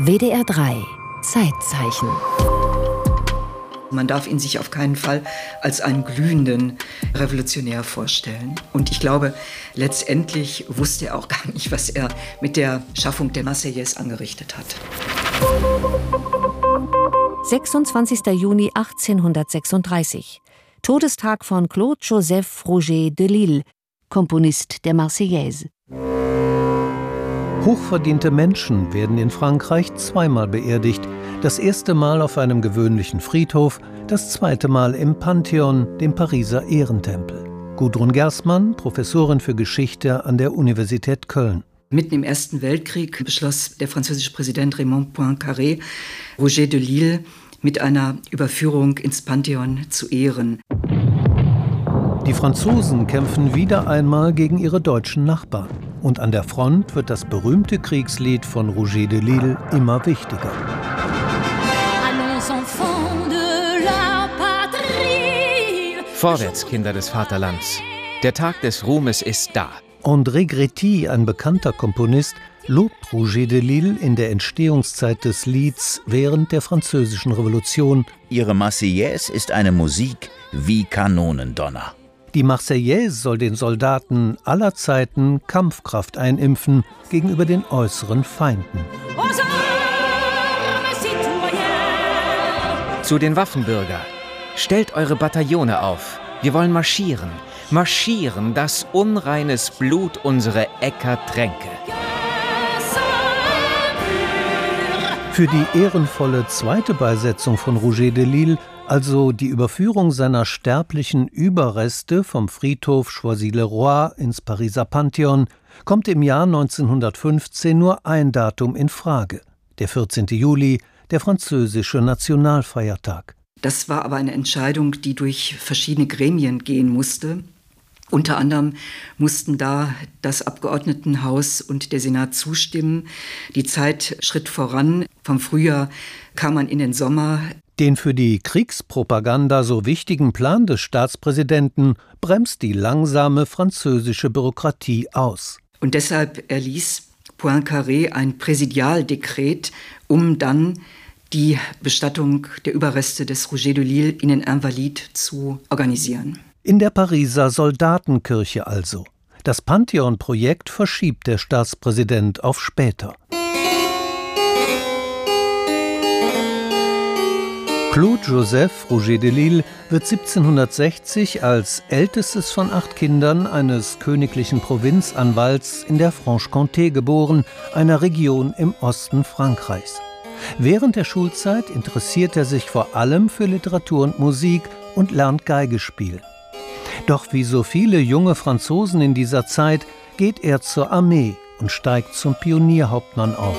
WDR 3 Zeitzeichen. Man darf ihn sich auf keinen Fall als einen glühenden Revolutionär vorstellen. Und ich glaube, letztendlich wusste er auch gar nicht, was er mit der Schaffung der Marseillaise angerichtet hat. 26. Juni 1836. Todestag von Claude Joseph Roger de Lisle, Komponist der Marseillaise. Hochverdiente Menschen werden in Frankreich zweimal beerdigt. Das erste Mal auf einem gewöhnlichen Friedhof, das zweite Mal im Pantheon, dem Pariser Ehrentempel. Gudrun Gersmann, Professorin für Geschichte an der Universität Köln. Mitten im Ersten Weltkrieg beschloss der französische Präsident Raymond Poincaré, Roger de Lisle mit einer Überführung ins Pantheon zu ehren. Die Franzosen kämpfen wieder einmal gegen ihre deutschen Nachbarn. Und an der Front wird das berühmte Kriegslied von Roger de Lisle immer wichtiger. Vorwärts, Kinder des Vaterlands. Der Tag des Ruhmes ist da. André Gréty, ein bekannter Komponist, lobt Roger de Lisle in der Entstehungszeit des Lieds während der Französischen Revolution. Ihre Marseillaise ist eine Musik wie Kanonendonner. Die Marseillaise soll den Soldaten aller Zeiten Kampfkraft einimpfen gegenüber den äußeren Feinden. Zu den Waffen, Bürger. Stellt eure Bataillone auf. Wir wollen marschieren. Marschieren, dass unreines Blut unsere Äcker tränke. Für die ehrenvolle zweite Beisetzung von Roger de Lisle, also die Überführung seiner sterblichen Überreste vom Friedhof Choisy-le-Roi ins Pariser Pantheon, kommt im Jahr 1915 nur ein Datum in Frage: der 14. Juli, der französische Nationalfeiertag. Das war aber eine Entscheidung, die durch verschiedene Gremien gehen musste. Unter anderem mussten da das Abgeordnetenhaus und der Senat zustimmen. Die Zeit schritt voran. Vom Frühjahr kam man in den Sommer. Den für die Kriegspropaganda so wichtigen Plan des Staatspräsidenten bremst die langsame französische Bürokratie aus. Und deshalb erließ Poincaré ein Präsidialdekret, um dann die Bestattung der Überreste des Roger de Lisle in den Invalides zu organisieren. In der Pariser Soldatenkirche also. Das Pantheon-Projekt verschiebt der Staatspräsident auf später. Claude Joseph Roger de Lisle wird 1760 als ältestes von 8 Kindern eines königlichen Provinzanwalts in der Franche-Comté geboren, einer Region im Osten Frankreichs. Während der Schulzeit interessiert er sich vor allem für Literatur und Musik und lernt Geige spielen. Doch wie so viele junge Franzosen in dieser Zeit geht er zur Armee und steigt zum Pionierhauptmann auf.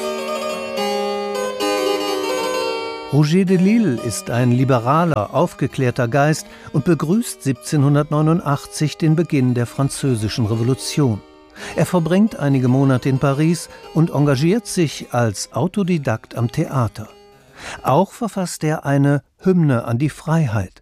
Roger de Lisle ist ein liberaler, aufgeklärter Geist und begrüßt 1789 den Beginn der Französischen Revolution. Er verbringt einige Monate in Paris und engagiert sich als Autodidakt am Theater. Auch verfasst er eine Hymne an die Freiheit.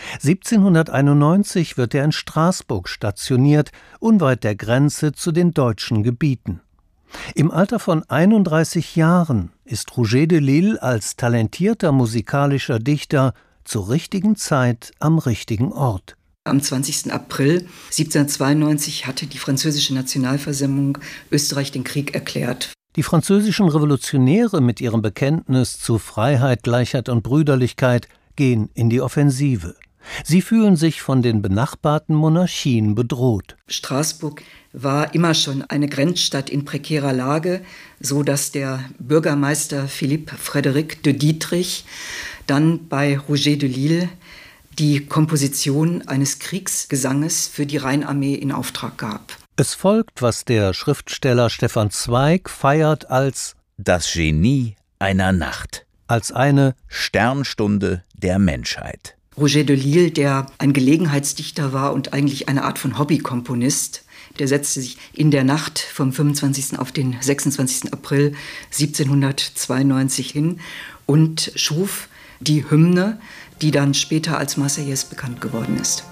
1791 wird er in Straßburg stationiert, unweit der Grenze zu den deutschen Gebieten. Im Alter von 31 Jahren ist Roger de Lisle als talentierter musikalischer Dichter zur richtigen Zeit am richtigen Ort. Am 20. April 1792 hatte die französische Nationalversammlung Österreich den Krieg erklärt. Die französischen Revolutionäre mit ihrem Bekenntnis zu Freiheit, Gleichheit und Brüderlichkeit gehen in die Offensive. Sie fühlen sich von den benachbarten Monarchien bedroht. Straßburg war immer schon eine Grenzstadt in prekärer Lage, so dass der Bürgermeister Philippe Frédéric de Dietrich dann bei Roger de Lisle die Komposition eines Kriegsgesanges für die Rheinarmee in Auftrag gab. Es folgt, was der Schriftsteller Stefan Zweig feiert als das Genie einer Nacht, als eine Sternstunde der Menschheit. Roger de Lisle, der ein Gelegenheitsdichter war und eigentlich eine Art von Hobbykomponist, der setzte sich in der Nacht vom 25. auf den 26. April 1792 hin und schuf die Hymne, die dann später als Marseillaise bekannt geworden ist.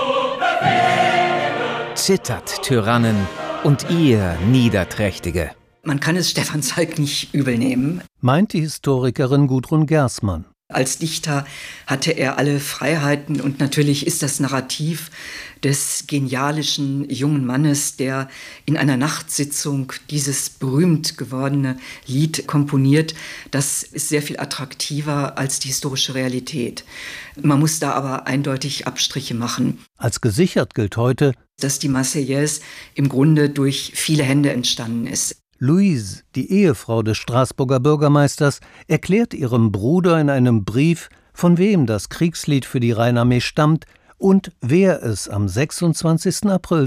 Zittert, Tyrannen, und ihr, Niederträchtige. Man kann es Stefan Zweig nicht übel nehmen, meint die Historikerin Gudrun Gersmann. Als Dichter hatte er alle Freiheiten und natürlich ist das Narrativ des genialischen jungen Mannes, der in einer Nachtsitzung dieses berühmt gewordene Lied komponiert, das ist sehr viel attraktiver als die historische Realität. Man muss da aber eindeutig Abstriche machen. Als gesichert gilt heute, dass die Marseillaise im Grunde durch viele Hände entstanden ist. Louise, die Ehefrau des Straßburger Bürgermeisters, erklärt ihrem Bruder in einem Brief, von wem das Kriegslied für die Rheinarmee stammt und wer es am 26. April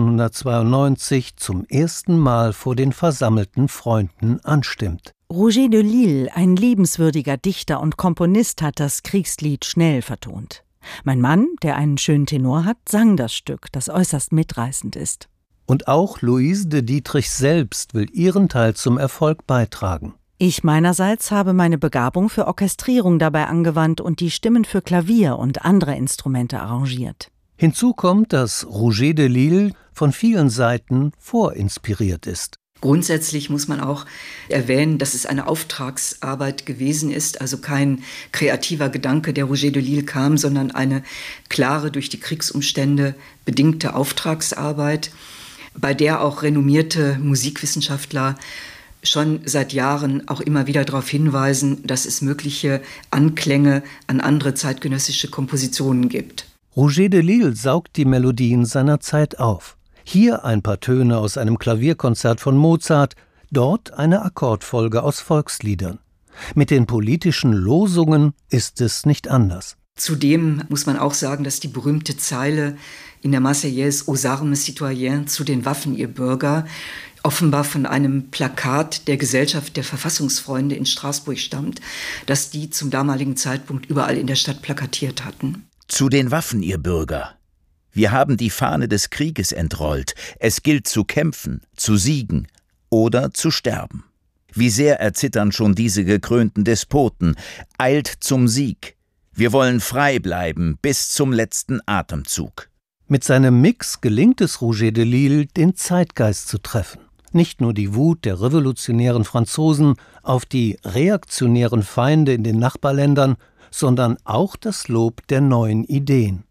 1792 zum ersten Mal vor den versammelten Freunden anstimmt. Roger de Lisle, ein liebenswürdiger Dichter und Komponist, hat das Kriegslied schnell vertont. Mein Mann, der einen schönen Tenor hat, sang das Stück, das äußerst mitreißend ist. Und auch Louise de Dietrich selbst will ihren Teil zum Erfolg beitragen. Ich meinerseits habe meine Begabung für Orchestrierung dabei angewandt und die Stimmen für Klavier und andere Instrumente arrangiert. Hinzu kommt, dass Roger de Lisle von vielen Seiten vorinspiriert ist. Grundsätzlich muss man auch erwähnen, dass es eine Auftragsarbeit gewesen ist, also kein kreativer Gedanke, der Roger de Lisle kam, sondern eine klare, durch die Kriegsumstände bedingte Auftragsarbeit, bei der auch renommierte Musikwissenschaftler schon seit Jahren auch immer wieder darauf hinweisen, dass es mögliche Anklänge an andere zeitgenössische Kompositionen gibt. Roger de Lisle saugt die Melodien seiner Zeit auf. Hier ein paar Töne aus einem Klavierkonzert von Mozart, dort eine Akkordfolge aus Volksliedern. Mit den politischen Losungen ist es nicht anders. Zudem muss man auch sagen, dass die berühmte Zeile in der Marseillaise Aux armes citoyens, zu den Waffen, ihr Bürger, offenbar von einem Plakat der Gesellschaft der Verfassungsfreunde in Straßburg stammt, das die zum damaligen Zeitpunkt überall in der Stadt plakatiert hatten. Zu den Waffen, ihr Bürger. Wir haben die Fahne des Krieges entrollt. Es gilt zu kämpfen, zu siegen oder zu sterben. Wie sehr erzittern schon diese gekrönten Despoten. Eilt zum Sieg. Wir wollen frei bleiben bis zum letzten Atemzug. Mit seinem Mix gelingt es Roger de Lisle, den Zeitgeist zu treffen. Nicht nur die Wut der revolutionären Franzosen auf die reaktionären Feinde in den Nachbarländern, sondern auch das Lob der neuen Ideen.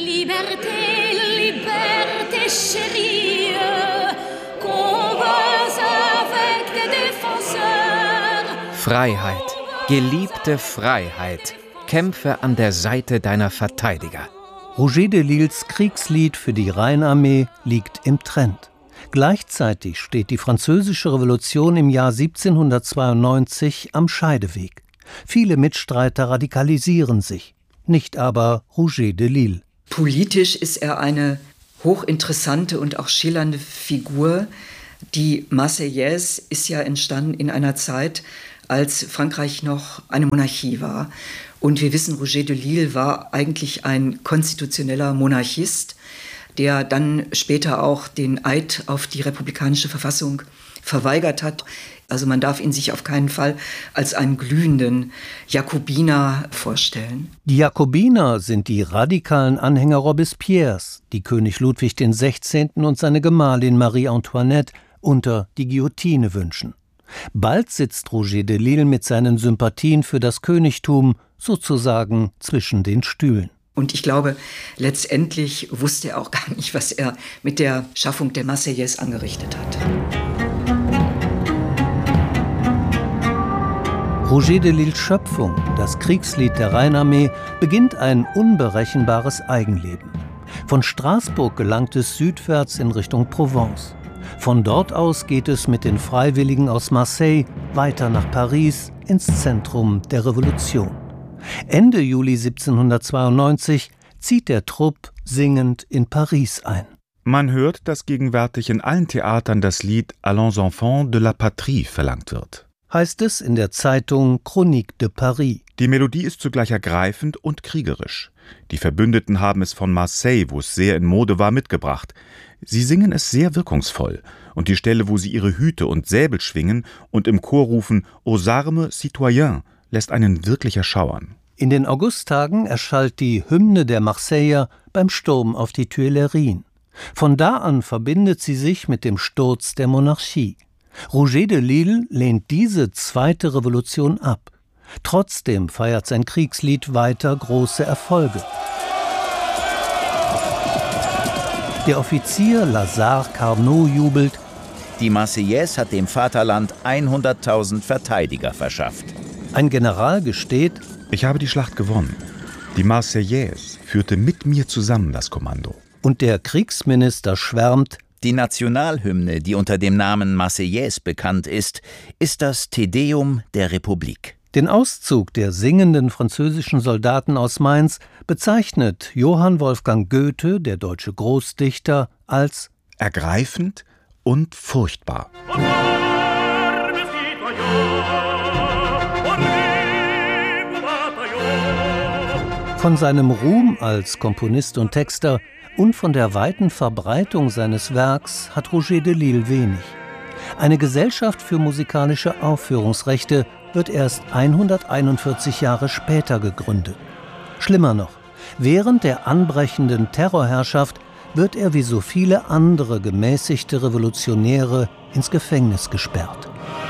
Liberté, liberté chérie, combats avec des défenseurs. Freiheit, geliebte Freiheit, kämpfe an der Seite deiner Verteidiger. Roger de Lisles Kriegslied für die Rheinarmee liegt im Trend. Gleichzeitig steht die Französische Revolution im Jahr 1792 am Scheideweg. Viele Mitstreiter radikalisieren sich, nicht aber Roger de Lisle. Politisch ist er eine hochinteressante und auch schillernde Figur. Die Marseillaise ist ja entstanden in einer Zeit, als Frankreich noch eine Monarchie war. Und wir wissen, Roger de Lisle war eigentlich ein konstitutioneller Monarchist, der dann später auch den Eid auf die republikanische Verfassung verweigert hat. Also man darf ihn sich auf keinen Fall als einen glühenden Jakobiner vorstellen. Die Jakobiner sind die radikalen Anhänger Robespierres, die König Ludwig XVI. Und seine Gemahlin Marie Antoinette unter die Guillotine wünschen. Bald sitzt Roger de Lisle mit seinen Sympathien für das Königtum sozusagen zwischen den Stühlen. Und ich glaube, letztendlich wusste er auch gar nicht, was er mit der Schaffung der Marseillaise angerichtet hat. Roger de Lisles Schöpfung, das Kriegslied der Rheinarmee, beginnt ein unberechenbares Eigenleben. Von Straßburg gelangt es südwärts in Richtung Provence. Von dort aus geht es mit den Freiwilligen aus Marseille weiter nach Paris, ins Zentrum der Revolution. Ende Juli 1792 zieht der Trupp singend in Paris ein. Man hört, dass gegenwärtig in allen Theatern das Lied Allons enfants de la patrie verlangt wird. Heißt es in der Zeitung Chronique de Paris. Die Melodie ist zugleich ergreifend und kriegerisch. Die Verbündeten haben es von Marseille, wo es sehr in Mode war, mitgebracht. Sie singen es sehr wirkungsvoll. Und die Stelle, wo sie ihre Hüte und Säbel schwingen und im Chor rufen Aux armes citoyens, lässt einen wirklich erschauern. In den Augusttagen erschallt die Hymne der Marseiller beim Sturm auf die Tuilerien. Von da an verbindet sie sich mit dem Sturz der Monarchie. Roger de Lisle lehnt diese zweite Revolution ab. Trotzdem feiert sein Kriegslied weiter große Erfolge. Der Offizier Lazare Carnot jubelt: Die Marseillaise hat dem Vaterland 100.000 Verteidiger verschafft. Ein General gesteht: Ich habe die Schlacht gewonnen. Die Marseillaise führte mit mir zusammen das Kommando. Und der Kriegsminister schwärmt: Die Nationalhymne, die unter dem Namen Marseillaise bekannt ist das Te Deum der Republik. Den Auszug der singenden französischen Soldaten aus Mainz bezeichnet Johann Wolfgang Goethe, der deutsche Großdichter, als ergreifend und furchtbar. Von seinem Ruhm als Komponist und Texter und von der weiten Verbreitung seines Werks hat Roger de Lisle wenig. Eine Gesellschaft für musikalische Aufführungsrechte wird erst 141 Jahre später gegründet. Schlimmer noch, während der anbrechenden Terrorherrschaft wird er wie so viele andere gemäßigte Revolutionäre ins Gefängnis gesperrt.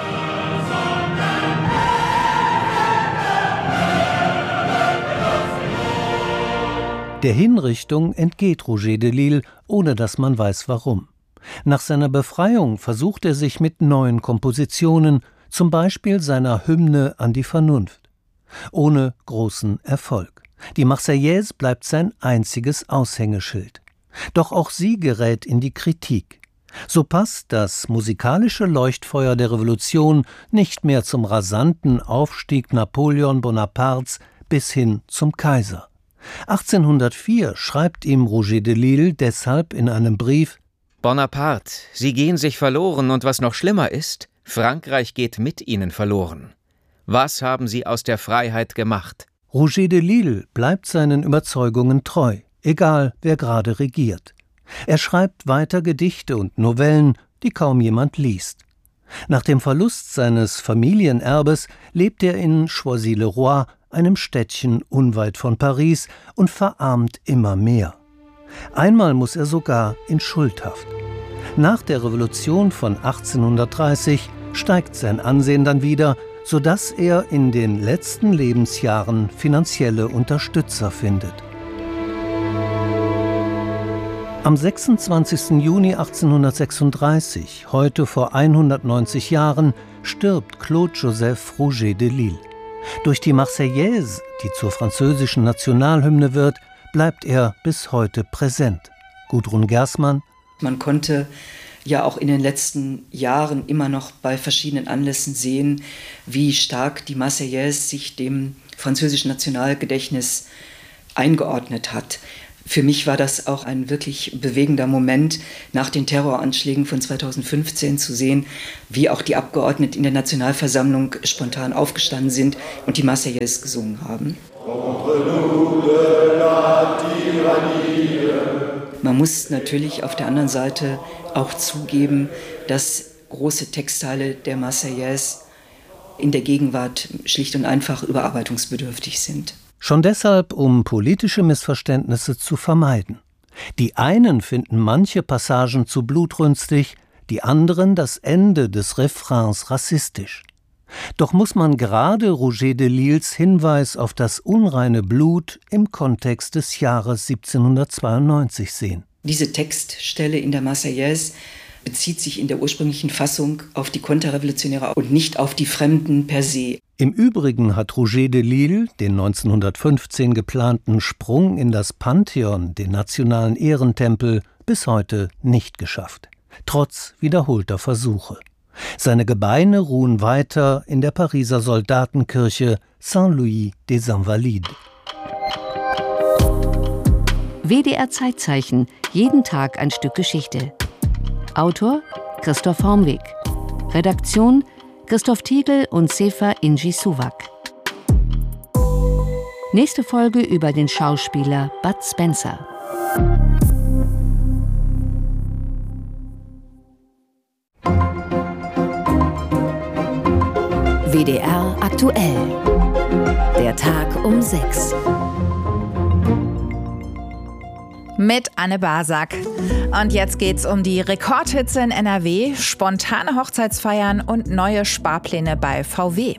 Der Hinrichtung entgeht Roger de Lisle, ohne dass man weiß warum. Nach seiner Befreiung versucht er sich mit neuen Kompositionen, zum Beispiel seiner Hymne an die Vernunft. Ohne großen Erfolg. Die Marseillaise bleibt sein einziges Aushängeschild. Doch auch sie gerät in die Kritik. So passt das musikalische Leuchtfeuer der Revolution nicht mehr zum rasanten Aufstieg Napoleon Bonapartes bis hin zum Kaiser. 1804 schreibt ihm Roger de Lisle deshalb in einem Brief: Bonaparte, Sie gehen sich verloren und was noch schlimmer ist, Frankreich geht mit Ihnen verloren. Was haben Sie aus der Freiheit gemacht? Roger de Lisle bleibt seinen Überzeugungen treu, egal wer gerade regiert. Er schreibt weiter Gedichte und Novellen, die kaum jemand liest. Nach dem Verlust seines Familienerbes lebt er in Choisy-le-Roi, einem Städtchen unweit von Paris, und verarmt immer mehr. Einmal muss er sogar in Schuldhaft. Nach der Revolution von 1830 steigt sein Ansehen dann wieder, sodass er in den letzten Lebensjahren finanzielle Unterstützer findet. Am 26. Juni 1836, heute vor 190 Jahren, stirbt Claude-Joseph Roger de Lisle. Durch die Marseillaise, die zur französischen Nationalhymne wird, bleibt er bis heute präsent. Gudrun Gersmann: Man konnte ja auch in den letzten Jahren immer noch bei verschiedenen Anlässen sehen, wie stark die Marseillaise sich dem französischen Nationalgedächtnis eingeordnet hat. Für mich war das auch ein wirklich bewegender Moment, nach den Terroranschlägen von 2015 zu sehen, wie auch die Abgeordneten in der Nationalversammlung spontan aufgestanden sind und die Marseillaise gesungen haben. Man muss natürlich auf der anderen Seite auch zugeben, dass große Textteile der Marseillaise in der Gegenwart schlicht und einfach überarbeitungsbedürftig sind. Schon deshalb, um politische Missverständnisse zu vermeiden. Die einen finden manche Passagen zu blutrünstig, die anderen das Ende des Refrains rassistisch. Doch muss man gerade Roger de Lisles Hinweis auf das unreine Blut im Kontext des Jahres 1792 sehen. Diese Textstelle in der Marseillaise bezieht sich in der ursprünglichen Fassung auf die Konterrevolutionäre und nicht auf die Fremden per se. Im Übrigen hat Roger de Lisle den 1915 geplanten Sprung in das Pantheon, den nationalen Ehrentempel, bis heute nicht geschafft. Trotz wiederholter Versuche. Seine Gebeine ruhen weiter in der Pariser Soldatenkirche Saint-Louis des Invalides. WDR Zeitzeichen, jeden Tag ein Stück Geschichte. Autor Christoph Hormweg. Redaktion Christoph Tiegel und Sefa Inji Suwak. Nächste Folge über den Schauspieler Bud Spencer. WDR aktuell. Der Tag um 6. mit Anne Basak. Und jetzt geht's um die Rekordhitze in NRW, spontane Hochzeitsfeiern und neue Sparpläne bei VW.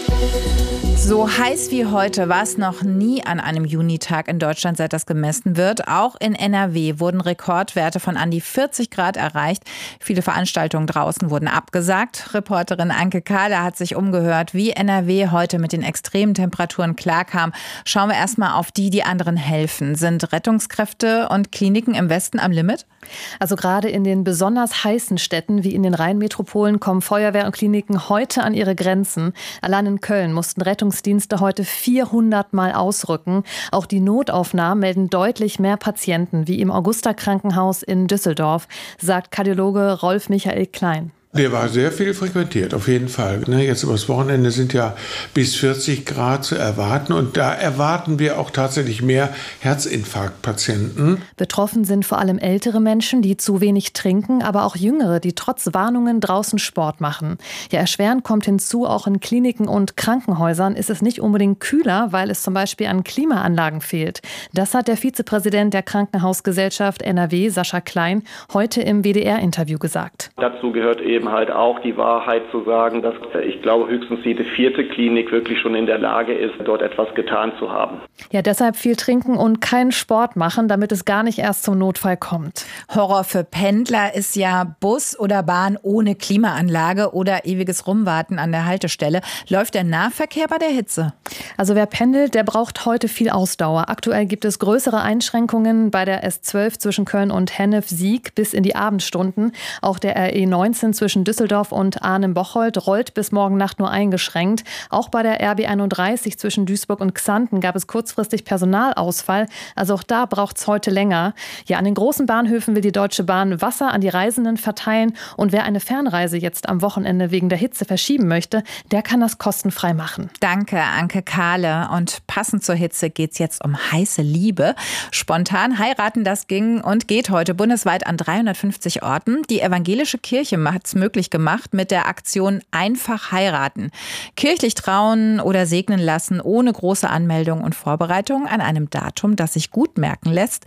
So heiß wie heute war es noch nie an einem Junitag in Deutschland, seit das gemessen wird. Auch in NRW wurden Rekordwerte von an die 40 Grad erreicht. Viele Veranstaltungen draußen wurden abgesagt. Reporterin Anke Kahle hat sich umgehört, wie NRW heute mit den extremen Temperaturen klarkam. Schauen wir erstmal auf die anderen helfen. Sind Rettungskräfte und Kliniken im Westen am Limit? Also gerade in den besonders heißen Städten wie in den Rheinmetropolen kommen Feuerwehr und Kliniken heute an ihre Grenzen. Allein in Köln mussten Rettungsdienste heute 400 Mal ausrücken. Auch die Notaufnahmen melden deutlich mehr Patienten, wie im Augusta-Krankenhaus in Düsseldorf, sagt Kardiologe Rolf Michael Klein. Der war sehr viel frequentiert, auf jeden Fall. Jetzt übers Wochenende sind ja bis 40 Grad zu erwarten und da erwarten wir auch tatsächlich mehr Herzinfarktpatienten. Betroffen sind vor allem ältere Menschen, die zu wenig trinken, aber auch Jüngere, die trotz Warnungen draußen Sport machen. Ja, erschwerend kommt hinzu, auch in Kliniken und Krankenhäusern ist es nicht unbedingt kühler, weil es zum Beispiel an Klimaanlagen fehlt. Das hat der Vizepräsident der Krankenhausgesellschaft NRW, Sascha Klein, heute im WDR-Interview gesagt. Dazu gehört eben halt auch die Wahrheit zu sagen, dass ich glaube höchstens jede 4. Klinik wirklich schon in der Lage ist, dort etwas getan zu haben. Ja, deshalb viel trinken und keinen Sport machen, damit es gar nicht erst zum Notfall kommt. Horror für Pendler ist ja Bus oder Bahn ohne Klimaanlage oder ewiges Rumwarten an der Haltestelle. Läuft der Nahverkehr bei der Hitze? Also wer pendelt, der braucht heute viel Ausdauer. Aktuell gibt es größere Einschränkungen bei der S12 zwischen Köln und Hennef-Sieg bis in die Abendstunden. Auch der RE19 zwischen Düsseldorf und Arnhem-Bocholt rollt bis morgen Nacht nur eingeschränkt. Auch bei der RB31 zwischen Duisburg und Xanten gab es kurzfristig Personalausfall. Also auch da braucht es heute länger. Ja, an den großen Bahnhöfen will die Deutsche Bahn Wasser an die Reisenden verteilen. Und wer eine Fernreise jetzt am Wochenende wegen der Hitze verschieben möchte, der kann das kostenfrei machen. Danke, Anke Kahle. Und passend zur Hitze geht es jetzt um heiße Liebe. Spontan heiraten, das ging und geht heute bundesweit an 350 Orten. Die evangelische Kirche hat es möglich gemacht mit der Aktion Einfach heiraten. Kirchlich trauen oder segnen lassen ohne große Anmeldung und Vorbereitung an einem Datum, das sich gut merken lässt,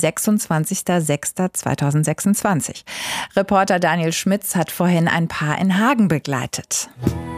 26.06.2026. Reporter Daniel Schmitz hat vorhin ein Paar in Hagen begleitet.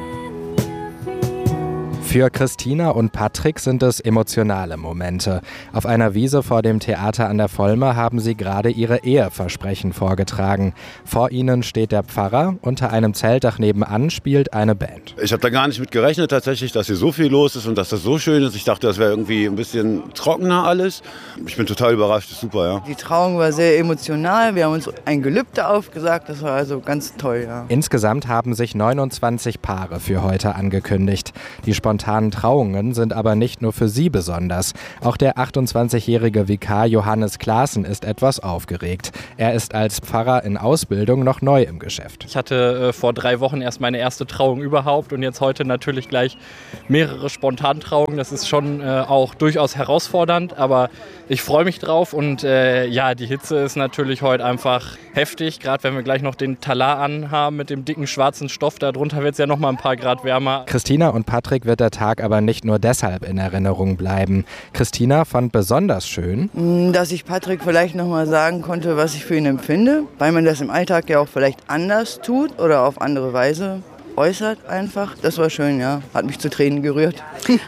Für Christina und Patrick sind es emotionale Momente. Auf einer Wiese vor dem Theater an der Volme haben sie gerade ihre Eheversprechen vorgetragen. Vor ihnen steht der Pfarrer, unter einem Zeltdach nebenan spielt eine Band. Ich habe da gar nicht mit gerechnet tatsächlich, dass hier so viel los ist und dass das so schön ist. Ich dachte, das wäre irgendwie ein bisschen trockener alles. Ich bin total überrascht, das ist super, ja. Die Trauung war sehr emotional, wir haben uns ein Gelübde aufgesagt, das war also ganz toll, ja. Insgesamt haben sich 29 Paare für heute angekündigt. Die spontanen Trauungen sind aber nicht nur für sie besonders. Auch der 28-jährige Vikar Johannes Klaassen ist etwas aufgeregt. Er ist als Pfarrer in Ausbildung noch neu im Geschäft. Ich hatte vor 3 Wochen erst meine erste Trauung überhaupt und jetzt heute natürlich gleich mehrere Spontantrauungen. Das ist schon auch durchaus herausfordernd, aber ich freue mich drauf und die Hitze ist natürlich heute einfach heftig, gerade wenn wir gleich noch den Talar anhaben mit dem dicken schwarzen Stoff. Darunter wird es ja noch mal ein paar Grad wärmer. Christina und Patrick wird der Tag aber nicht nur deshalb in Erinnerung bleiben. Christina fand besonders schön, dass ich Patrick vielleicht noch mal sagen konnte, was ich für ihn empfinde, weil man das im Alltag ja auch vielleicht anders tut oder auf andere Weise äußert einfach. Das war schön, ja. Hat mich zu Tränen gerührt.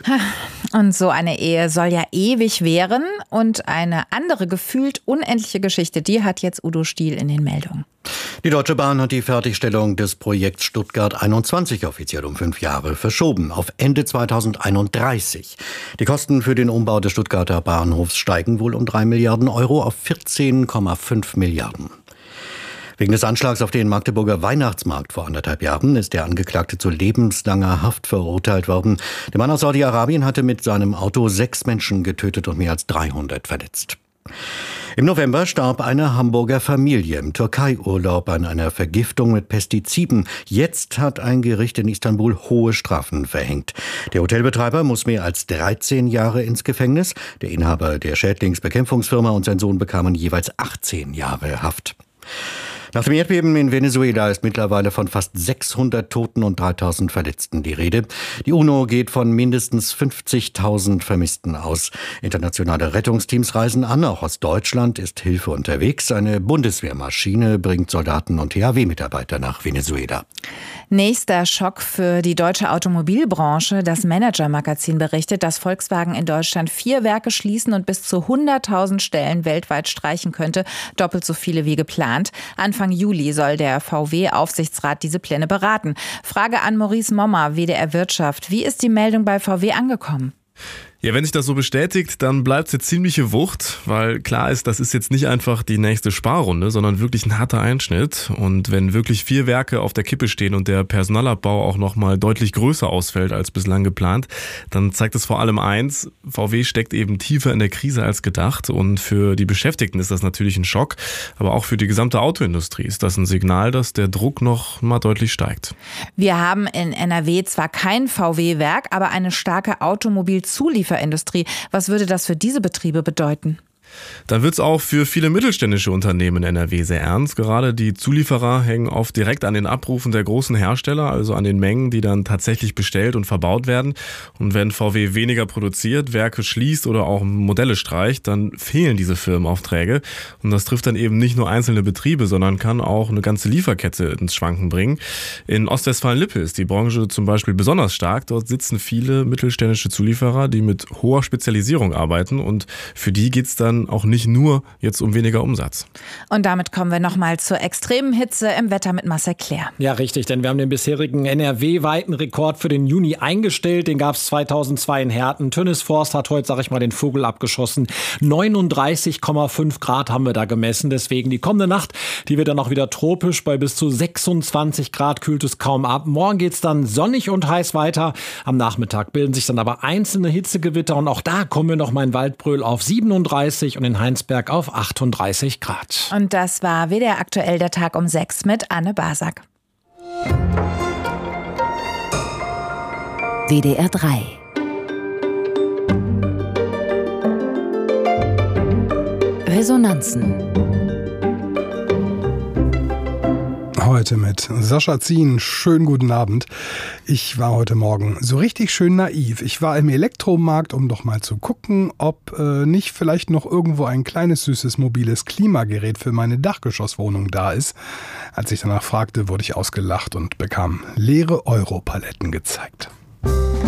Und so eine Ehe soll ja ewig währen. Und eine andere gefühlt unendliche Geschichte, die hat jetzt Udo Stiel in den Meldungen. Die Deutsche Bahn hat die Fertigstellung des Projekts Stuttgart 21 offiziell um 5 Jahre verschoben, auf Ende 2031. Die Kosten für den Umbau des Stuttgarter Bahnhofs steigen wohl um 3 Milliarden Euro auf 14,5 Milliarden. Wegen des Anschlags auf den Magdeburger Weihnachtsmarkt vor 1,5 Jahren ist der Angeklagte zu lebenslanger Haft verurteilt worden. Der Mann aus Saudi-Arabien hatte mit seinem Auto 6 Menschen getötet und mehr als 300 verletzt. Im November starb eine Hamburger Familie im Türkei-Urlaub an einer Vergiftung mit Pestiziden. Jetzt hat ein Gericht in Istanbul hohe Strafen verhängt. Der Hotelbetreiber muss mehr als 13 Jahre ins Gefängnis. Der Inhaber der Schädlingsbekämpfungsfirma und sein Sohn bekamen jeweils 18 Jahre Haft. Nach dem Erdbeben in Venezuela ist mittlerweile von fast 600 Toten und 3000 Verletzten die Rede. Die UNO geht von mindestens 50.000 Vermissten aus. Internationale Rettungsteams reisen an. Auch aus Deutschland ist Hilfe unterwegs. Eine Bundeswehrmaschine bringt Soldaten und THW-Mitarbeiter nach Venezuela. Nächster Schock für die deutsche Automobilbranche. Das Manager-Magazin berichtet, dass Volkswagen in Deutschland 4 Werke schließen und bis zu 100.000 Stellen weltweit streichen könnte. Doppelt so viele wie geplant. Anfang Juli soll der VW-Aufsichtsrat diese Pläne beraten. Frage an Maurice Mommer, WDR Wirtschaft. Wie ist die Meldung bei VW angekommen? Ja, wenn sich das so bestätigt, dann bleibt es eine ziemliche Wucht, weil klar ist, das ist jetzt nicht einfach die nächste Sparrunde, sondern wirklich ein harter Einschnitt. Und wenn wirklich 4 Werke auf der Kippe stehen und der Personalabbau auch nochmal deutlich größer ausfällt als bislang geplant, dann zeigt es vor allem eins: VW steckt eben tiefer in der Krise als gedacht. Und für die Beschäftigten ist das natürlich ein Schock, aber auch für die gesamte Autoindustrie ist das ein Signal, dass der Druck noch mal deutlich steigt. Wir haben in NRW zwar kein VW-Werk, aber eine starke Automobilzulieferindustrie. Was würde das für diese Betriebe bedeuten? Dann wird es auch für viele mittelständische Unternehmen in NRW sehr ernst. Gerade die Zulieferer hängen oft direkt an den Abrufen der großen Hersteller, also an den Mengen, die dann tatsächlich bestellt und verbaut werden. Und wenn VW weniger produziert, Werke schließt oder auch Modelle streicht, dann fehlen diese Firmenaufträge. Und das trifft dann eben nicht nur einzelne Betriebe, sondern kann auch eine ganze Lieferkette ins Schwanken bringen. In Ostwestfalen-Lippe ist die Branche zum Beispiel besonders stark. Dort sitzen viele mittelständische Zulieferer, die mit hoher Spezialisierung arbeiten. Und für die geht es dann auch nicht nur jetzt um weniger Umsatz. Und damit kommen wir nochmal zur extremen Hitze im Wetter mit Marcel Clair. Ja, richtig, denn wir haben den bisherigen NRW-weiten Rekord für den Juni eingestellt. Den gab es 2002 in Herten. Tönnes Forst hat heute, den Vogel abgeschossen. 39,5 Grad haben wir da gemessen. Deswegen die kommende Nacht, die wird dann auch wieder tropisch. Bei bis zu 26 Grad kühlt es kaum ab. Morgen geht es dann sonnig und heiß weiter. Am Nachmittag bilden sich dann aber einzelne Hitzegewitter. Und auch da kommen wir noch mal in Waldbröl auf 37 und in Heinsberg auf 38 Grad. Und das war WDR aktuell, der Tag um 6 mit Anne Basak. WDR 3 Resonanzen. Heute mit Sascha Zien. Schönen guten Abend. Ich war heute Morgen so richtig schön naiv. Ich war im Elektromarkt, um doch mal zu gucken, ob nicht vielleicht noch irgendwo ein kleines, süßes, mobiles Klimagerät für meine Dachgeschosswohnung da ist. Als ich danach fragte, wurde ich ausgelacht und bekam leere Europaletten gezeigt.